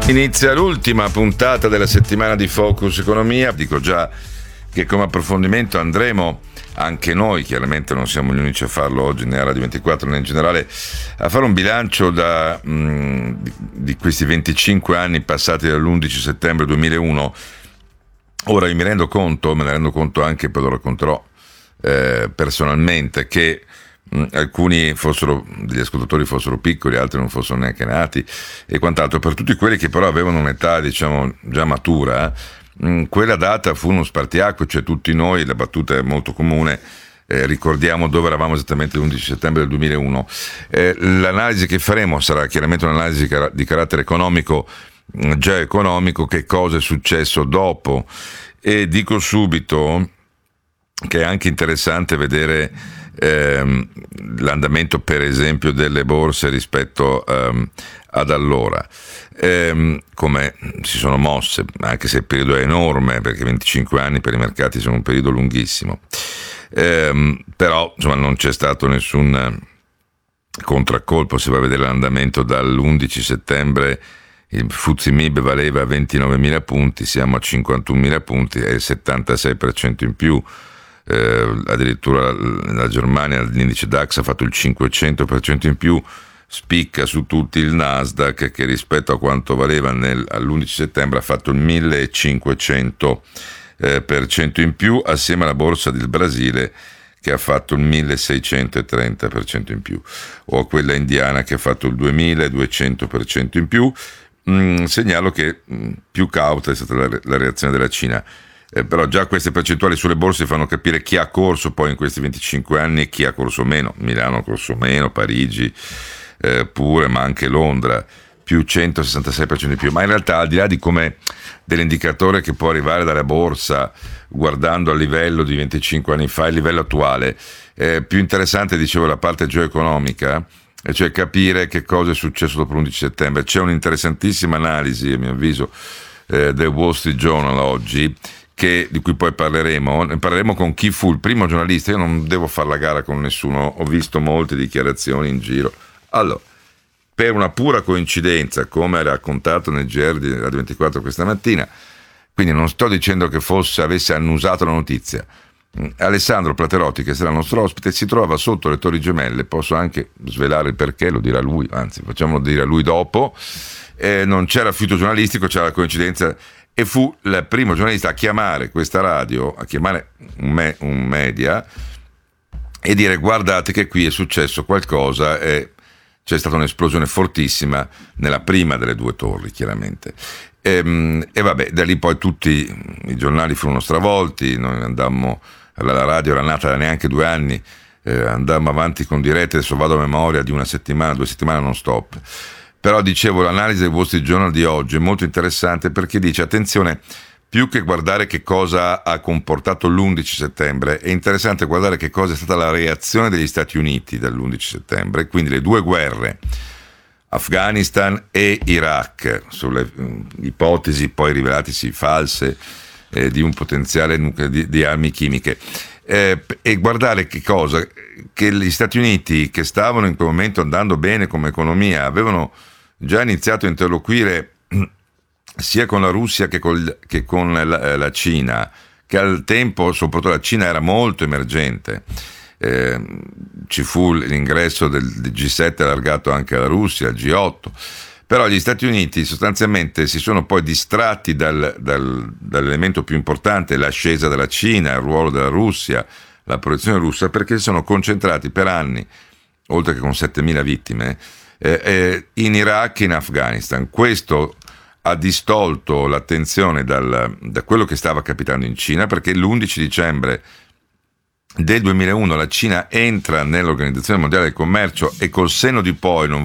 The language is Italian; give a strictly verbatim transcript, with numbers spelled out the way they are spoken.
Inizia l'ultima puntata della settimana di Focus Economia. Dico già che come approfondimento andremo anche noi, chiaramente non siamo gli unici a farlo oggi né a Radio ventiquattro né in generale, a fare un bilancio da, mh, di, di questi venticinque anni passati dall'undici settembre duemilauno. Ora io mi rendo conto, me ne rendo conto anche, poi lo racconterò eh, personalmente, che mh, alcuni fossero degli ascoltatori fossero piccoli, altri non fossero neanche nati e quant'altro. Per tutti quelli che però avevano un'età, diciamo, già matura, mh, quella data fu uno spartiacque, cioè tutti noi, la battuta è molto comune, eh, ricordiamo dove eravamo esattamente l'undici settembre del duemilauno. Eh, l'analisi che faremo sarà chiaramente un'analisi di carattere economico, già economico, che cosa è successo dopo, e dico subito che è anche interessante vedere ehm, l'andamento per esempio delle borse rispetto ehm, ad allora, ehm, come si sono mosse, anche se il periodo è enorme, perché venticinque anni per i mercati sono un periodo lunghissimo, ehm, però insomma non c'è stato nessun contraccolpo. Si va a vedere l'andamento dall'undici settembre. Il Fuzzi M I B valeva ventinovemila punti, siamo a cinquantunomila punti, è il settantasei per cento in più. Eh, addirittura la Germania, l'indice DAX ha fatto il cinquecento per cento in più, spicca su tutti il Nasdaq, che rispetto a quanto valeva nel, all'undici settembre ha fatto il millecinquecento per cento in più, assieme alla borsa del Brasile che ha fatto il milleseicentotrenta per cento in più, o a quella indiana che ha fatto il duemiladuecento per cento in più. Mm, segnalo che mm, più cauta è stata la, la reazione della Cina, eh, però già queste percentuali sulle borse fanno capire chi ha corso poi in questi venticinque anni e chi ha corso meno. Milano ha corso meno, Parigi eh, pure, ma anche Londra più centosessantasei per cento in più. Ma in realtà, al di là di come dell'indicatore che può arrivare dalla borsa guardando al livello di venticinque anni fa, il livello attuale, eh, più interessante, dicevo, la parte geoeconomica, e cioè capire che cosa è successo dopo l'undici settembre. C'è un'interessantissima analisi, a mio avviso, eh, del Wall Street Journal oggi, che, di cui poi parleremo. Ne parleremo con chi fu il primo giornalista. Io non devo fare la gara con nessuno, ho visto molte dichiarazioni in giro. Allora, per una pura coincidenza, come ha raccontato nel G R di Radio ventiquattro questa mattina, quindi non sto dicendo che fosse avesse annusato la notizia, Alessandro Platerotti, che sarà il nostro ospite, si trova sotto le Torri Gemelle. Posso anche svelare il perché, lo dirà lui, anzi facciamolo dire a lui dopo. Eh, non c'era fiuto giornalistico, c'era la coincidenza, e fu il primo giornalista a chiamare questa radio, a chiamare un, me, un media e dire: guardate che qui è successo qualcosa, e c'è stata un'esplosione fortissima nella prima delle due torri, chiaramente. E, e vabbè, da lì poi tutti i giornali furono stravolti. Noi andammo, la radio era nata da neanche due anni, eh, andammo avanti con dirette, adesso vado a memoria, di una settimana, due settimane non stop. Però dicevo, l'analisi del Wall Street Journal di oggi è molto interessante, perché dice: attenzione, più che guardare che cosa ha comportato l'undici settembre, è interessante guardare che cosa è stata la reazione degli Stati Uniti dall'undici settembre, quindi le due guerre, Afghanistan e Iraq, sulle uh, ipotesi poi rivelatisi false eh, di un potenziale nucleo di, di armi chimiche, eh, e guardare che cosa, che gli Stati Uniti, che stavano in quel momento andando bene come economia, avevano già iniziato a interloquire sia con la Russia che con, che con la, la Cina, che al tempo soprattutto la Cina era molto emergente. Eh, ci fu l'ingresso del, del G sette allargato anche alla Russia, al G otto, però gli Stati Uniti sostanzialmente si sono poi distratti dal, dal, dall'elemento più importante, l'ascesa della Cina, il ruolo della Russia, la proiezione russa, perché si sono concentrati per anni, oltre che con settemila vittime, eh, eh, in Iraq e in Afghanistan. Questo ha distolto l'attenzione dal, da quello che stava capitando in Cina, perché l'undici dicembre del duemilauno la Cina entra nell'Organizzazione Mondiale del Commercio, e col senno di poi non